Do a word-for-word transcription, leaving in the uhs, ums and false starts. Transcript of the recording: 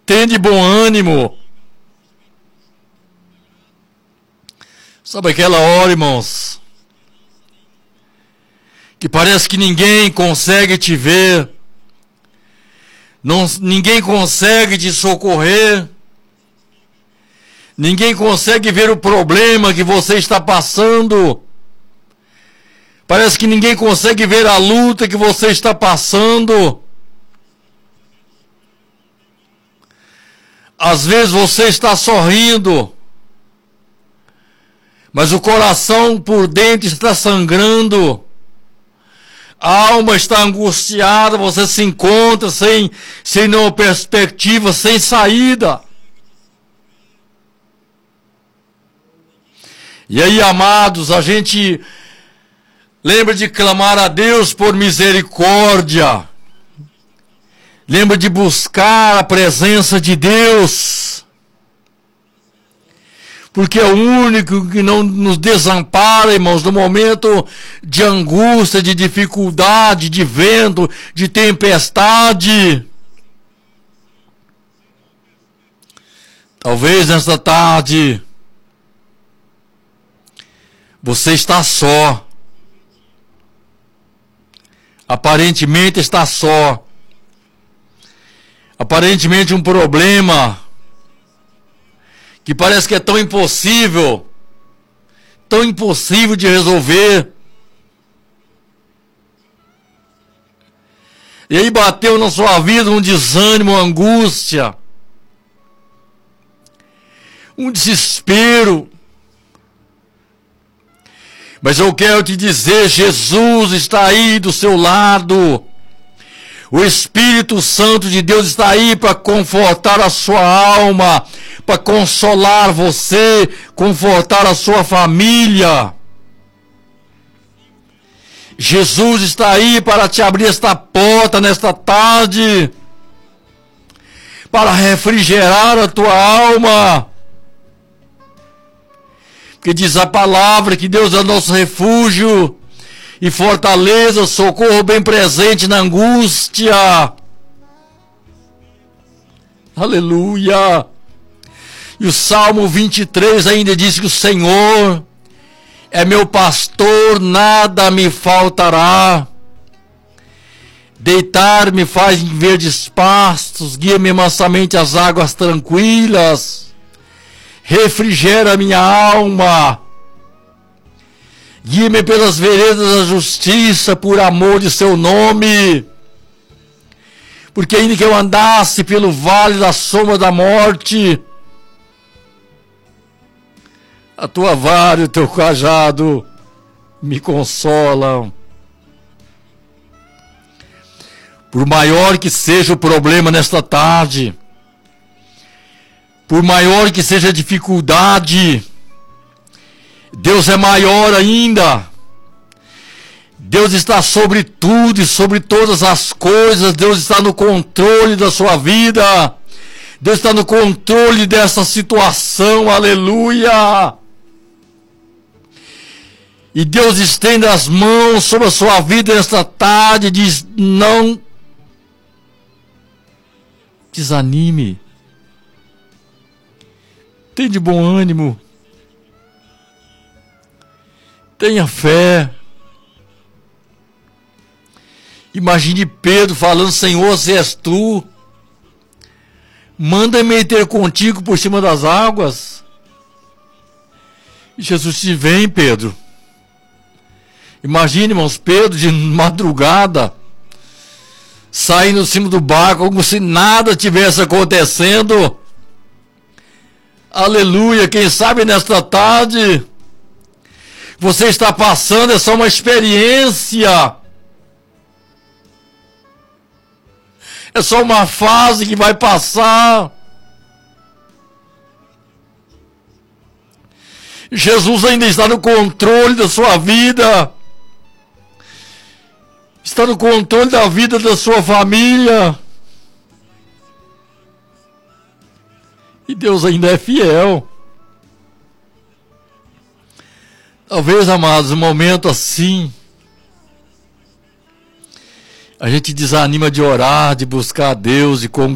Tende bom ânimo. Sabe aquela hora, irmãos, que parece que ninguém consegue te ver, não, ninguém consegue te socorrer, ninguém consegue ver o problema que você está passando, parece que ninguém consegue ver a luta que você está passando. Às vezes você está sorrindo, mas o coração por dentro está sangrando, a alma está angustiada, você se encontra sem, sem nenhuma perspectiva, sem saída. E aí, amados, a gente lembra de clamar a Deus por misericórdia, lembra de buscar a presença de Deus, porque é o único que não nos desampara, irmãos, no momento de angústia, de dificuldade, de vento, de tempestade. Talvez nesta tarde você está só, aparentemente está só, aparentemente um problema que parece que é tão impossível, tão impossível de resolver. E aí bateu na sua vida um desânimo, uma angústia, um desespero. Mas eu quero te dizer, Jesus está aí do seu lado. O Espírito Santo de Deus está aí para confortar a sua alma, para consolar você, confortar a sua família. Jesus está aí para te abrir esta porta nesta tarde, para refrigerar a tua alma. Porque diz a palavra que Deus é nosso refúgio e fortaleza, socorro bem presente na angústia. Aleluia. E o Salmo vinte e três ainda diz que o Senhor é meu pastor, nada me faltará. Deitar-me faz em verdes pastos, guia-me mansamente às águas tranquilas, refrigera minha alma. Guie-me pelas veredas da justiça, por amor de seu nome. Porque ainda que eu andasse pelo vale da sombra da morte, a tua vara e o teu cajado me consolam. Por maior que seja o problema nesta tarde, por maior que seja a dificuldade, Deus é maior ainda. Deus está sobre tudo e sobre todas as coisas. Deus está no controle da sua vida. Deus está no controle dessa situação. Aleluia! E Deus estende as mãos sobre a sua vida nesta tarde e diz: não desanime. Tenha de bom ânimo. Tenha fé. Imagine Pedro falando: Senhor, se és tu, manda-me ter contigo por cima das águas. E Jesus disse: vem, Pedro. Imagine, irmãos, Pedro de madrugada, saindo de cima do barco, como se nada tivesse acontecendo. Aleluia. Quem sabe nesta tarde você está passando, é só uma experiência, é só uma fase que vai passar. Jesus ainda está no controle da sua vida, está no controle da vida da sua família. E Deus ainda é fiel. Talvez, amados, um momento assim, a gente desanima de orar, de buscar a Deus, de